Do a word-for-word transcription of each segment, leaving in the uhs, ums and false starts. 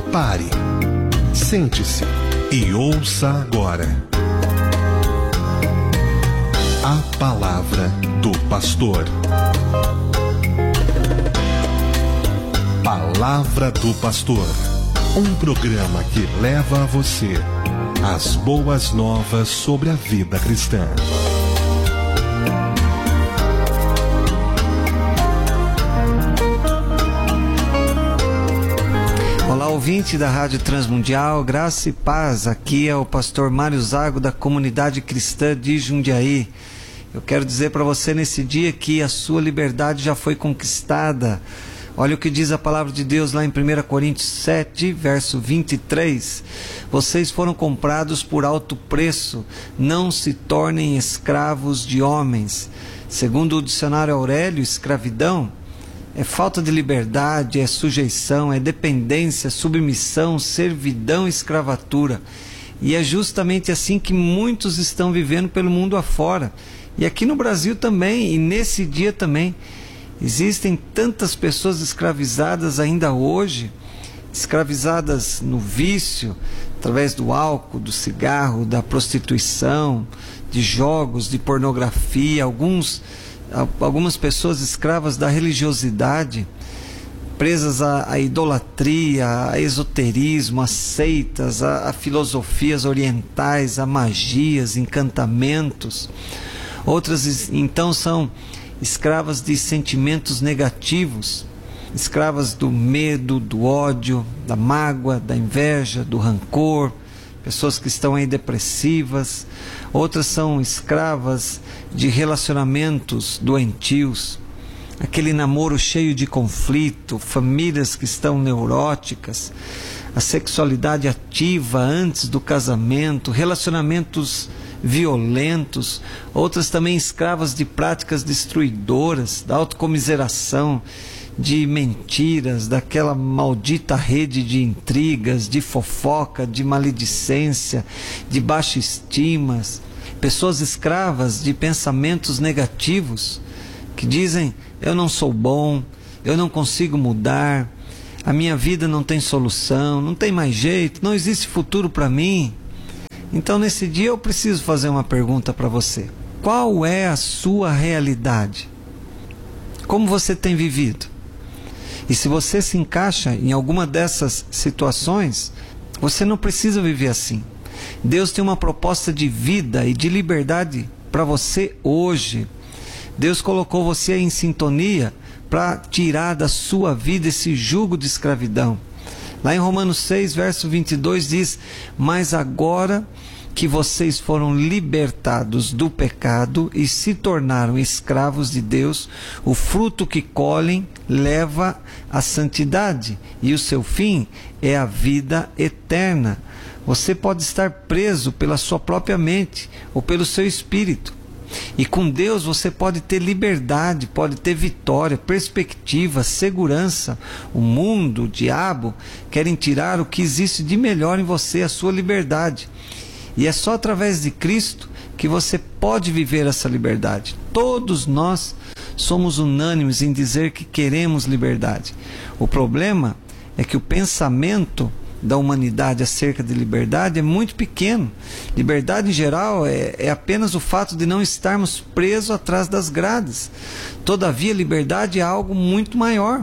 Pare, sente-se e ouça agora a palavra do pastor. Palavra do Pastor, um programa que leva a você as boas novas sobre a vida cristã. Olá, ouvinte da Rádio Transmundial, graça e paz. Aqui é o pastor Mário Zago, da Comunidade Cristã de Jundiaí. Eu quero dizer para você nesse dia que a sua liberdade já foi conquistada. Olha o que diz a palavra de Deus lá em primeira Coríntios sete, verso vinte e três. Vocês foram comprados por alto preço, não se tornem escravos de homens. Segundo o dicionário Aurélio, escravidão é falta de liberdade, é sujeição, é dependência, submissão, servidão, escravatura. E é justamente assim que muitos estão vivendo pelo mundo afora. E aqui no Brasil também, e nesse dia também. Existem tantas pessoas escravizadas ainda hoje, escravizadas no vício, através do álcool, do cigarro, da prostituição, de jogos, de pornografia, alguns, algumas pessoas escravas da religiosidade, presas à, à idolatria, a esoterismo, a seitas, a, a filosofias orientais, a magias, encantamentos. Outras então são escravas de sentimentos negativos, escravas do medo, do ódio, da mágoa, da inveja, do rancor, pessoas que estão aí depressivas. Outras são escravas de relacionamentos doentios, aquele namoro cheio de conflito, famílias que estão neuróticas, a sexualidade ativa antes do casamento, relacionamentos violentos. Outras também escravas de práticas destruidoras, da autocomiseração, de mentiras, daquela maldita rede de intrigas, de fofoca, de maledicência, de baixa estima. Pessoas escravas de pensamentos negativos, que dizem: eu não sou bom, eu não consigo mudar, a minha vida não tem solução, não tem mais jeito, não existe futuro para mim. Então nesse dia eu preciso fazer uma pergunta para você. Qual é a sua realidade? Como você tem vivido? E se você se encaixa em alguma dessas situações, você não precisa viver assim. Deus tem uma proposta de vida e de liberdade para você hoje. Deus colocou você em sintonia para tirar da sua vida esse jugo de escravidão. Lá em Romanos seis, verso vinte e dois diz: mas agora que vocês foram libertados do pecado e se tornaram escravos de Deus, o fruto que colhem leva à santidade e o seu fim é a vida eterna. Você pode estar preso pela sua própria mente ou pelo seu espírito. E com Deus você pode ter liberdade, pode ter vitória, perspectiva, segurança. O mundo, o diabo, querem tirar o que existe de melhor em você, a sua liberdade. E é só através de Cristo que você pode viver essa liberdade. Todos nós somos unânimes em dizer que queremos liberdade. O problema é que o pensamento da humanidade acerca de liberdade é muito pequeno. Liberdade em geral é, é apenas o fato de não estarmos presos atrás das grades. Todavia, liberdade é algo muito maior.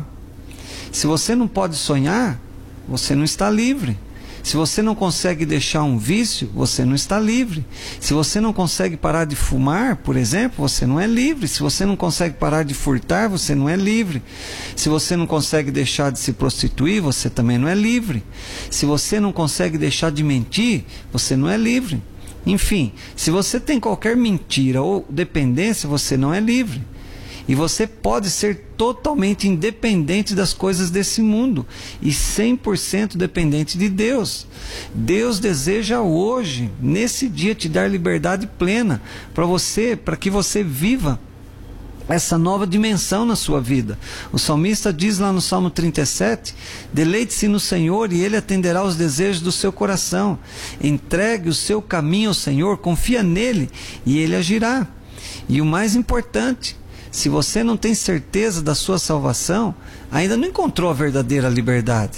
Se você não pode sonhar, você não está livre. Se você não consegue deixar um vício, você não está livre. Se você não consegue parar de fumar, por exemplo, você não é livre. Se você não consegue parar de furtar, você não é livre. Se você não consegue deixar de se prostituir, você também não é livre. Se você não consegue deixar de mentir, você não é livre. Enfim, se você tem qualquer mentira ou dependência, você não é livre. E você pode ser totalmente independente das coisas desse mundo e cem por cento dependente de Deus. Deus deseja hoje, nesse dia, te dar liberdade plena para você, para que você viva essa nova dimensão na sua vida. O salmista diz lá no Salmo trinta e sete: deleite-se no Senhor e Ele atenderá aos desejos do seu coração. Entregue o seu caminho ao Senhor, confia nele e Ele agirá. E o mais importante, se você não tem certeza da sua salvação, ainda não encontrou a verdadeira liberdade.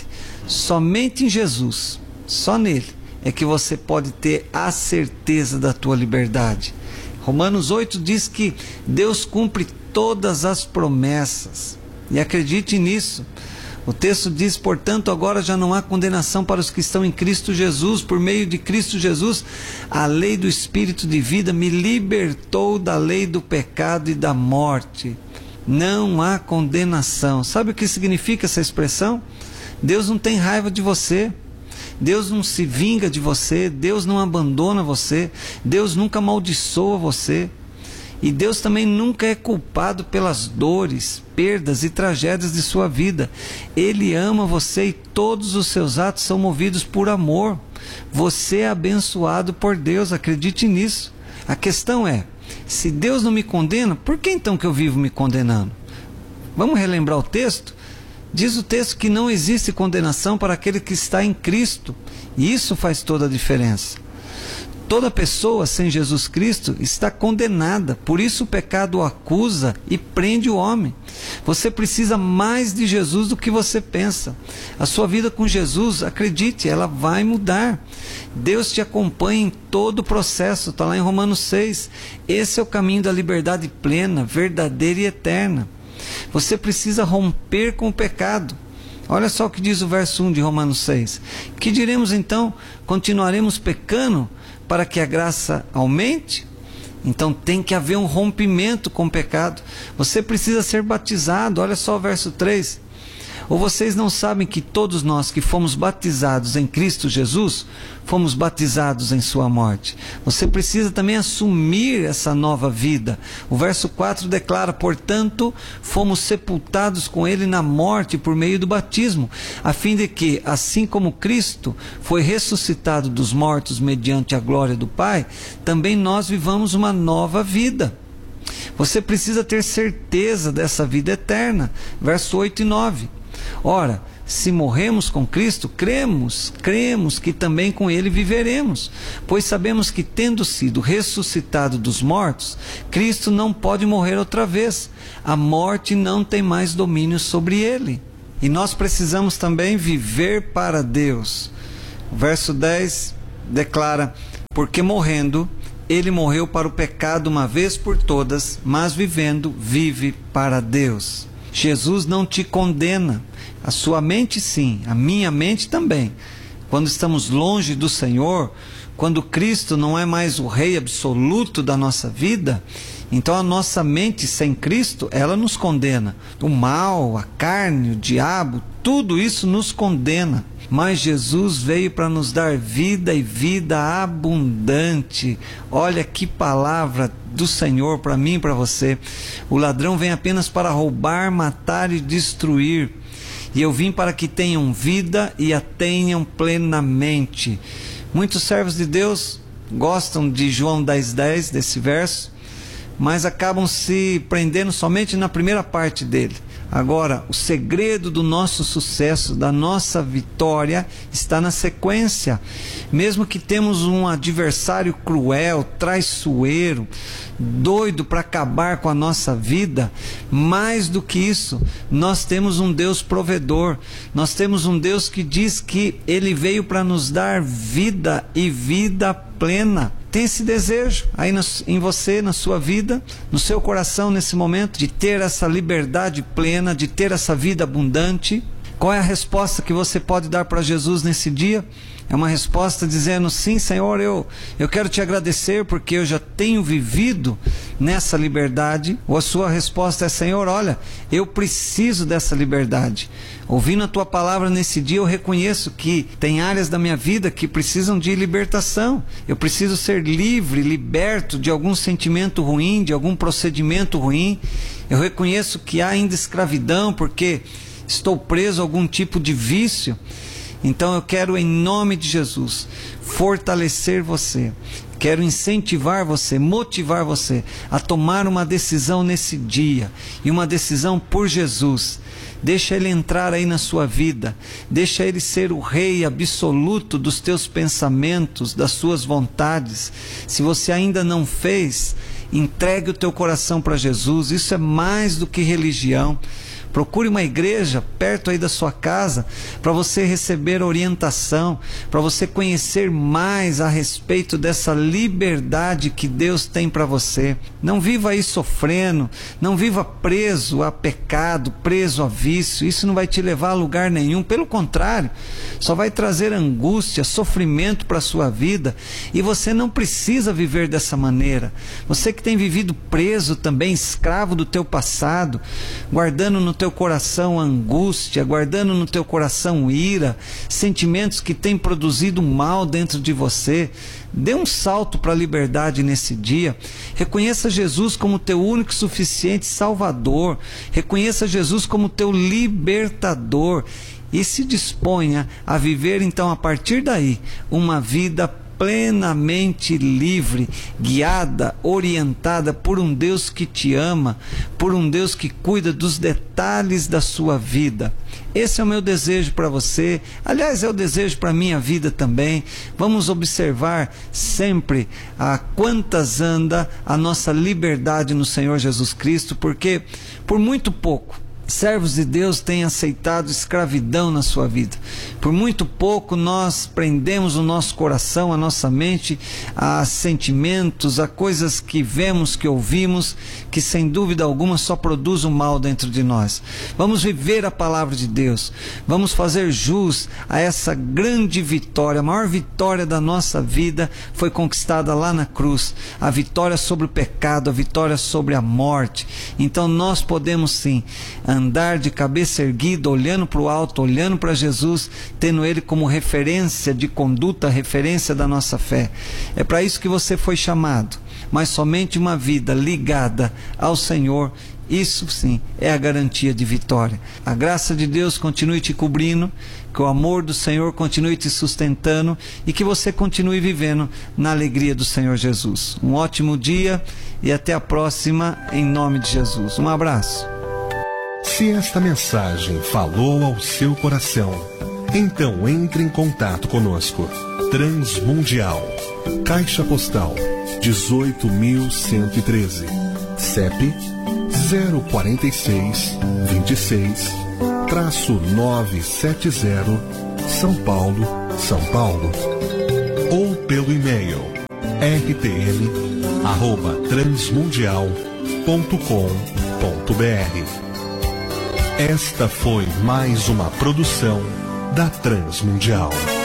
Somente em Jesus, só nele, é que você pode ter a certeza da tua liberdade. Romanos oito diz que Deus cumpre todas as promessas, e acredite nisso. O texto diz, portanto, agora já não há condenação para os que estão em Cristo Jesus. Por meio de Cristo Jesus, a lei do Espírito de vida me libertou da lei do pecado e da morte. Não há condenação. Sabe o que significa essa expressão? Deus não tem raiva de você. Deus não se vinga de você. Deus não abandona você. Deus nunca amaldiçoa você. E Deus também nunca é culpado pelas dores, perdas e tragédias de sua vida. Ele ama você e todos os seus atos são movidos por amor. Você é abençoado por Deus, acredite nisso. A questão é, se Deus não me condena, por que então que eu vivo me condenando? Vamos relembrar o texto? Diz o texto que não existe condenação para aquele que está em Cristo. E isso faz toda a diferença. Toda pessoa sem Jesus Cristo está condenada, por isso o pecado o acusa e prende o homem. Você precisa mais de Jesus do que você pensa. A sua vida com Jesus, acredite, ela vai mudar. Deus te acompanha em todo o processo, está lá em Romanos seis. Esse é o caminho da liberdade plena, verdadeira e eterna. Você precisa romper com o pecado. Olha só o que diz o verso um de Romanos seis. Que diremos então? Continuaremos pecando para que a graça aumente? Então tem que haver um rompimento com o pecado. Você precisa ser batizado. Olha só o verso três. Ou vocês não sabem que todos nós que fomos batizados em Cristo Jesus, fomos batizados em sua morte? Você precisa também assumir essa nova vida. O verso quatro declara, portanto, fomos sepultados com ele na morte por meio do batismo, a fim de que, assim como Cristo foi ressuscitado dos mortos mediante a glória do Pai, também nós vivamos uma nova vida. Você precisa ter certeza dessa vida eterna. Verso oito e nove. Ora, se morremos com Cristo, cremos, cremos que também com Ele viveremos, pois sabemos que, tendo sido ressuscitado dos mortos, Cristo não pode morrer outra vez. A morte não tem mais domínio sobre Ele. E nós precisamos também viver para Deus. O verso dez declara, porque morrendo, Ele morreu para o pecado uma vez por todas, mas vivendo, vive para Deus. Jesus não te condena. A sua mente sim, a minha mente também. Quando estamos longe do Senhor, quando Cristo não é mais o Rei absoluto da nossa vida, então a nossa mente sem Cristo, ela nos condena. O mal, a carne, o diabo, tudo isso nos condena. Mas Jesus veio para nos dar vida e vida abundante. Olha que palavra do Senhor para mim e para você. O ladrão vem apenas para roubar, matar e destruir. E eu vim para que tenham vida e a tenham plenamente. Muitos servos de Deus gostam de João dez, dez, desse verso, mas acabam se prendendo somente na primeira parte dele. Agora, o segredo do nosso sucesso, da nossa vitória, está na sequência. Mesmo que temos um adversário cruel, traiçoeiro, doido para acabar com a nossa vida, mais do que isso, nós temos um Deus provedor. Nós temos um Deus que diz que Ele veio para nos dar vida e vida plena. Tem esse desejo aí em você, na sua vida, no seu coração nesse momento, de ter essa liberdade plena, de ter essa vida abundante? Qual é a resposta que você pode dar para Jesus nesse dia? É uma resposta dizendo, sim, Senhor, eu, eu quero te agradecer porque eu já tenho vivido nessa liberdade. Ou a sua resposta é, Senhor, olha, eu preciso dessa liberdade. Ouvindo a tua palavra nesse dia, eu reconheço que tem áreas da minha vida que precisam de libertação. Eu preciso ser livre, liberto de algum sentimento ruim, de algum procedimento ruim. Eu reconheço que há ainda escravidão porque estou preso a algum tipo de vício. Então eu quero, em nome de Jesus, fortalecer você. Quero incentivar você, motivar você a tomar uma decisão nesse dia. E uma decisão por Jesus. Deixa Ele entrar aí na sua vida. Deixa Ele ser o Rei absoluto dos teus pensamentos, das suas vontades. Se você ainda não fez, entregue o teu coração para Jesus. Isso é mais do que religião. Procure uma igreja perto aí da sua casa para você receber orientação, para você conhecer mais a respeito dessa liberdade que Deus tem para você. Não viva aí sofrendo, não viva preso a pecado, preso a vício. Isso não vai te levar a lugar nenhum, pelo contrário, só vai trazer angústia, sofrimento para a sua vida, e você não precisa viver dessa maneira. Você que tem vivido preso também, escravo do teu passado, guardando no teu coração angústia, guardando no teu coração ira, sentimentos que têm produzido mal dentro de você, dê um salto para a liberdade nesse dia. Reconheça Jesus como teu único e suficiente Salvador, reconheça Jesus como teu libertador e se disponha a viver então a partir daí uma vida plenamente livre, guiada, orientada por um Deus que te ama, por um Deus que cuida dos detalhes da sua vida. Esse é o meu desejo para você, aliás é o desejo para a minha vida também. Vamos observar sempre a quantas anda a nossa liberdade no Senhor Jesus Cristo, porque por muito pouco servos de Deus têm aceitado escravidão na sua vida. Por muito pouco nós prendemos o nosso coração, a nossa mente a sentimentos, a coisas que vemos, que ouvimos, que sem dúvida alguma só produzem o mal dentro de nós. Vamos viver a palavra de Deus, vamos fazer jus a essa grande vitória. A maior vitória da nossa vida foi conquistada lá na cruz, a vitória sobre o pecado, a vitória sobre a morte. Então nós podemos sim andar de cabeça erguida, olhando para o alto, olhando para Jesus, tendo Ele como referência de conduta, referência da nossa fé. É para isso que você foi chamado, mas somente uma vida ligada ao Senhor, isso sim é a garantia de vitória. A graça de Deus continue te cobrindo, que o amor do Senhor continue te sustentando e que você continue vivendo na alegria do Senhor Jesus. Um ótimo dia e até a próxima, em nome de Jesus. Um abraço. Se esta mensagem falou ao seu coração, então entre em contato conosco. Transmundial, Caixa Postal dezoito mil cento e treze, C E P zero quatro seis, dois seis, novecentos e setenta, São Paulo, São Paulo. Ou pelo e-mail r t m arroba transmundial ponto com ponto b r. Esta foi mais uma produção da Transmundial.